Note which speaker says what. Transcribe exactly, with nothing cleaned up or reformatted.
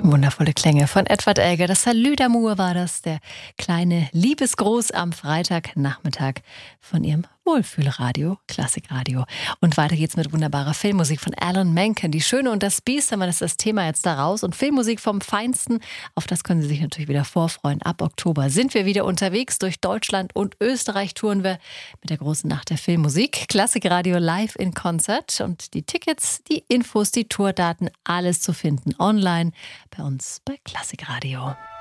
Speaker 1: Wundervolle Klänge von Edward Elgar. Das Salü d'Amour war das, der kleine Liebesgruß am Freitagnachmittag von ihrem Wohlfühlradio, Klassikradio. Und weiter geht's mit wunderbarer Filmmusik von Alan Menken. Die Schöne und das Biest, aber das ist das Thema jetzt da raus. Und Filmmusik vom Feinsten, auf das können Sie sich natürlich wieder vorfreuen. Ab Oktober sind wir wieder unterwegs. Durch Deutschland und Österreich touren wir mit der großen Nacht der Filmmusik. Klassikradio live in Konzert. Und die Tickets, die Infos, die Tourdaten, alles zu finden online bei uns bei Klassikradio.